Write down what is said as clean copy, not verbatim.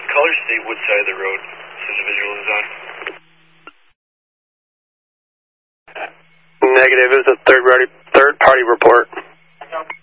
colors state what side of the road this individual is on? Negative. It was a third party report.